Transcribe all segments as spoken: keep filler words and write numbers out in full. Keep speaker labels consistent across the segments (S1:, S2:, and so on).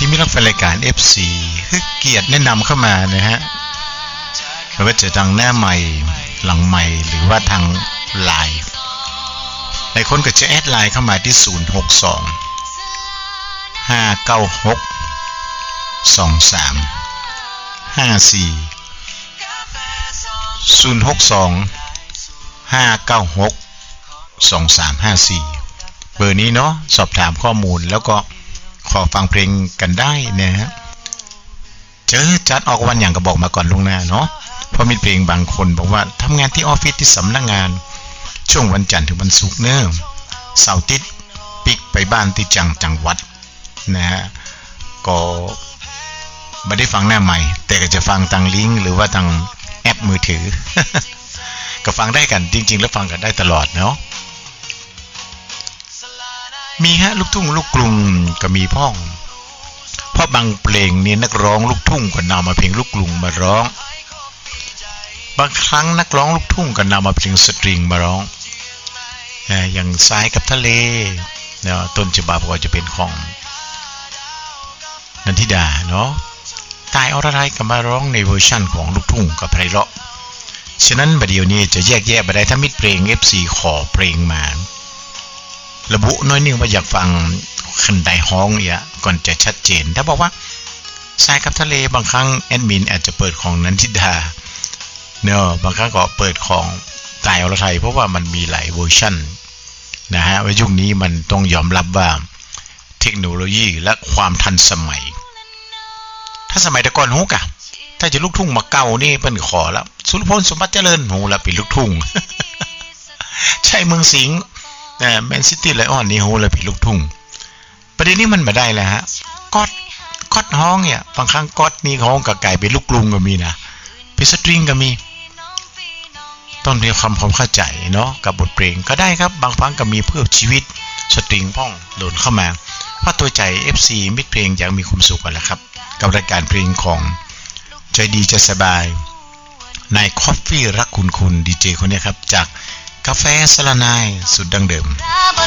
S1: ที่มีรับฟังรายการ เอฟ ซี คือเกียรติแนะนำเข้ามานะฮะไม่ว่าจะทางหน้าใหม่หลังใหม่หรือว่าทางไลน์หลายคนก็จะแอดไลน์เข้ามาที่ศูนย์ หก สอง ห้า เก้า หก สอง สาม ห้า สี่ ศูนย์ หก สอง ห้า เก้า หก สอง สาม ห้า สี่เบอร์นี้เนาะสอบถามข้อมูลแล้วก็ขอฟังเพลงกันได้นะฮะเจอจัดออกวันอย่างก็บอกมาก่อนล่วงหน้าเนาะเพราะมีเพลงบางคนบอกว่าทำงานที่ออฟฟิศที่สำนักงานช่วงวันจันทร์ถึงวันศุกร์เนอะเสาร์อาทิตย์ปิกไปบ้านที่จังจังหวัดนะฮะก็ไม่ได้ฟังหน้าใหม่แต่ก็จะฟังทางลิงก์หรือว่าทางแอปมือถือ ก็ฟังได้กันจริงๆแล้วฟังกันได้ตลอดเนาะมีฮะลูกทุ่งลูกกรุงก็มีพ่องเพราะบางเพลงนี่นักร้องลูกทุ่งก็นำมาเพลงลูกกรุงมาร้องบางครั้งนักร้องลูกทุ่งก็นำมาเพลงสตริงมาร้องอย่างทรายกับทะเลเนาะต้นฉบับก็จะเป็นของนันทิดาเนาะตายอรไทยก็มาร้องในเวอร์ชั่นของลูกทุ่งกับไพเราะฉะนั้นประเดี๋ยวนี้จะแยกแยะไปได้ถ้ามิดเพลง เอฟ ซี ขอเพลงมาระบุน้อยนึงว่าอยากฟังคันใดฮ้องเนี่ยก่อนจะชัดเจนถ้าบอกว่าทรายกับทะเลบางครั้งแอดมินอาจจะเปิดของนันทิดาเนอะบางครั้งก็เปิดของตายอรไทยเพราะว่ามันมีหลายเวอร์ชันนะฮะว่ายุคนี้มันต้องยอมรับว่าเทคโนโลยีและความทันสมัยถ้าสมัยแต่ก่อนฮู้กะถ้าจะลูกทุ่งมาเก่านี่เพิ่นขอแล้วสุรพลสมบัติเจริญฮู้แล้วเป็นลูกทุ่ง ใช่เมืองสิงห์แต่แมนซิตี้ไลออนนี่ฮู้แล้วเป็นลูกทุ่งประเด็นนี้มันมาได้แล้วฮะก๊อดก๊อดฮ้องเนี่ยบางครั้งก๊อดนี่ฮ้องก็กลายเป็นลูกกรุงก็มีนะเป็นสตริงก็มีต้องมีความความเข้าใจเนาะกับบทเพลงก็ได้ครับบางครั้งก็มีเพื่อชีวิตสตริงพ่องโดนเข้ามาเพราะตัวใจ เอฟ ซี มิตรเพลงอยากมีความสุขกันแหละครับกับรายการเพลงของใจดีจะสบายนายคอฟฟี่รักคุณคุณดีเจคนนี้ครับจากกาแฟสลานายสุดดังเดิม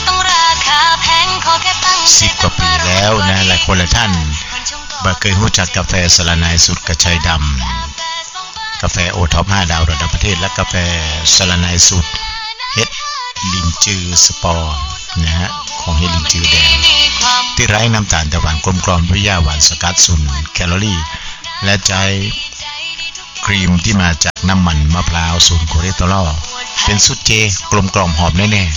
S1: สิบกว่าปีแล้วนะหลายคนหลายท่านบ่เคยรู้จักกาแฟสลานายสุดกระชายดำกาแฟโอท็อปห้าดาวระดับประเทศและกาแฟสลานายสุดเฮ็ดลินจือสปอร์นะฮะของเฮ็ดลินจือแดงที่ไร้น้ำตาลแต่หวานกลมกล่อมด้วยหญ้าหวานสกัดศูนย์แคลอรี่และใจครีมที่มาจากน้ำมันมะพร้าวศูนย์คอเลสเตอรอลเป็นสูตรเจกลมกล่อมหอมแน่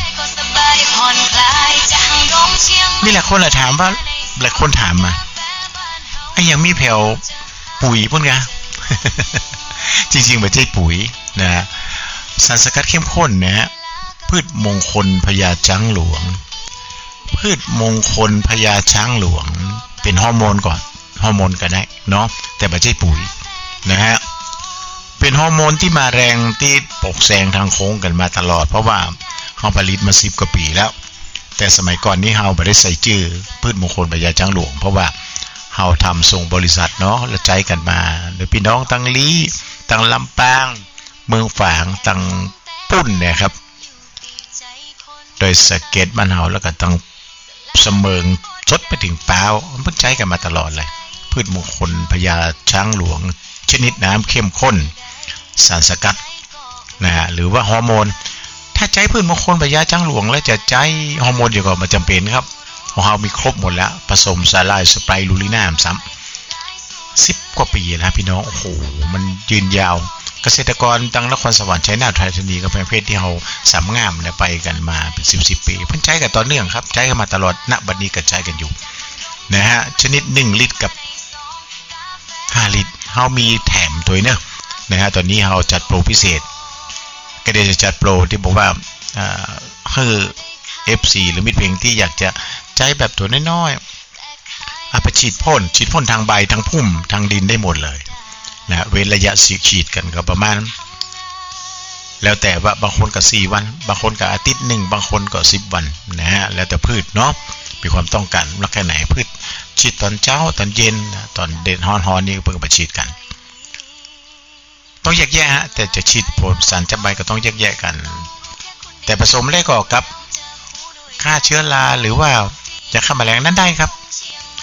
S1: ๆนี่แหละคนละถามว่าหลายคนถามมาไอ้ยังมีแผ่วปุ๋ยพวกนี้ จริงๆไม่ใช่ปุ๋ยนะสารสกัดเข้มข้นนะฮะพืชมงคลพญาช้างหลวงพืชมงคลพญาช้างหลวงเป็นฮอร์โมนก่อนฮอร์โมนก็ได้เนาะแต่ไม่ใช่ปุ๋ยนะฮะเป็นฮอร์โมนที่มาแรงที่ปกแซงทางโค้งกันมาตลอดเพราะว่าเฮาผลิตมาสิบกว่าปีแล้วแต่สมัยก่อนนี้เฮาไม่ได้ใส่ชื่อพืชมงคลพญาช้างหลวงเพราะว่าเฮาทำส่งบริษัทเนาะแล้วใจกันมาโดยพี่น้องตั้งลี้ตั้งลำปางเมืองฝางตั้งปุ้นเนี่ยครับโดยสเก็ตบ้านเฮาแล้วก็ตั้งเสมิงจดไปถึงเปล่ามันใช้กันมาตลอดเลยพืชมงคลพญาช้างหลวงชนิดน้ำเข้มข้นสารสกัดนะฮะหรือว่าฮอร์โมนถ้าใช้พืชมงคลพญาช้างหลวงแล้วจะใช้ฮอร์โมนอยู่ก็ไม่จำเป็นครับของเรามีครบหมดแล้วผสมสาลายสไปรูลิน่าซ้ำสิบกว่าปีแล้วพี่น้องโอ้โหมันยืนยาวเกษตรกรตั้งนครสวรรค์ชัยนาทไทยธานีกับประเภทที่เราสามงามเนี่ยไปกันมาเป็นสิบสิบปีเพิ่งใช้กันต่อเนื่องครับใช้กันมาตลอดณบัดนี้ก็ใช้กันอยู่นะฮะชนิดหนึ่งลิตรกับห้าลิตรเรามีแถมตัวเนอะนะฮะตอนนี้เราจัดโปรพิเศษก็เดี๋ยวจะจัดโปรที่บอกว่าอ่าคือ เอฟ ซี หรือมิตรเพลงที่อยากจะใช้แบบตัวน้อยๆเอาไปฉีดพ่นฉีดพ่นทางใบทางพุ่มทางดินได้หมดเลยนะเว้นระยะสีฉีดกันก็ประมาณแล้วแต่ว่าบางคนก็สี่วันบางคนก็อาทิตย์หนึ่งบางคนก็สิบวันนะฮะแล้วแต่พืชเนาะมีความต้องการรักแค่ไหนพืชฉีดตอนเช้าตอนเย็นตอนเด่นฮอนฮอนนี่เพิ่งไปฉีดกันต้องแยกแยะฮะแต่จะฉีดผลสารจับใบก็ต้องแยกแยะกันแต่ผสมแรกก็กับฆ่าเชื้อราหรือว่าจะฆ่าแมลงนั้นได้ครับ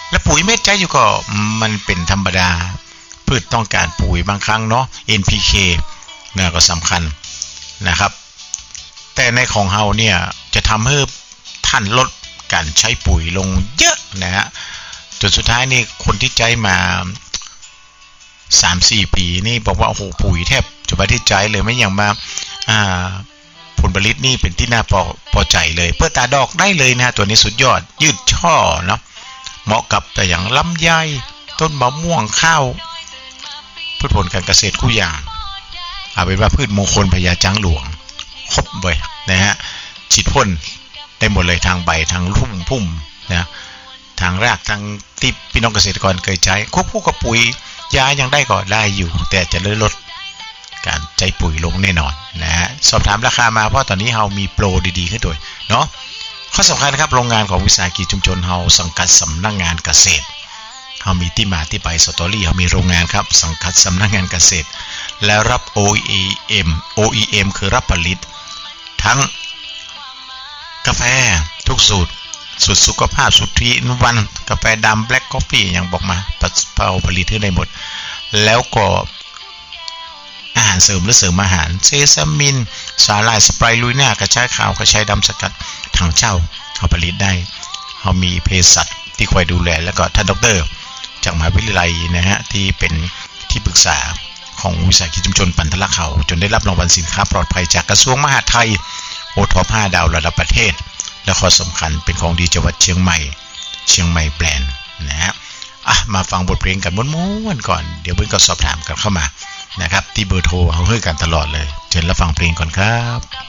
S1: และปุ๋ยเม็ดใจอยู่ก็มันเป็นธรรมดาพืชต้องการปุ๋ยบางครั้งเนาะ เอ็น พี เค เนี่ยก็สำคัญนะครับแต่ในของเฮาเนี่ยจะทำให้ท่านลดการใช้ปุ๋ยลงเยอะนะฮะจนสุดท้ายนี่คนที่ใจมา สามสี่ ปีนี่บอกว่าโอ้โหปุ๋ยแทบจะไม่ได้ใจเลยไม่อย่างมาอ่าผลผลิตนี่เป็นที่น่าพอพอใจเลยเพื่อตาดอกได้เลยนะตัวนี้สุดยอดยืดช่อเนาะเหมาะกับแต่อย่างลำไยต้นมะม่วงข้าวพืชผลการเกษตรคู่อย่างเอาเป็นว่าพืชมงคลพญาจังหลวงครบเลยนะฮะฉีดพ่นได้หมดเลยทางใบทางรุ่มพุ่มนะทางรากทางที่พี่น้องเกษตรกรเคยใช้ควบคู่กับปุ๋ยยายังได้ก็ได้อยู่แต่จะลดลดการใช้ปุ๋ยลงแน่นอนนะฮะสอบถามราคามาเพราะตอนนี้เรามีโปรดีๆขึ้นด้วยเนาะข้อสำคัญครับโรงงานของวิสาหกิจชุมชนเราสังกัดสำนักงานเกษตรเรามีที่มาที่ไปสตอรี่เรามีโรงงานครับสังกัดสำนักงานเกษตรและรับ โอ อี เอ็ม โอ อี เอ็ม คือรับผลิตทั้งกาแฟทุกสูตรสูตรสุขภาพสูตรทรีอินวันกาแฟดำแบล็กกาแฟอย่างบอกมาเป่าผลิตให้ได้หมดแล้วก็อาหารเสริมหรือเสริมอาหารเซซามินสาหร่ายสไปรูน่ากระชายขาวกระชายดำสกัดถังเช่าเขาผลิตได้เขามีเภสัชที่คอยดูแลแล้วก็ท่านดรจากมหาวิทยาลัยนะฮะที่เป็นที่ปรึกษาของวิสาหกิจชุมชนปันทละเขาจนได้รับรางวัลสินค้าปลอดภัยจากกระทรวงมหาดไทยโอท็อปห้าดาวระดับประเทศและข้อสำคัญเป็นของดีจังหวัดเชียงใหม่เชียงใหม่แบรนด์นะฮะอ่ะมาฟังบทเพลงกันม้วนๆก่อนเดี๋ยวเพิ่งก็สอบถามกันเข้ามานะครับที่เบอร์โทรเขาให้กันตลอดเลยเชิญรับฟังเพลงก่อนครับ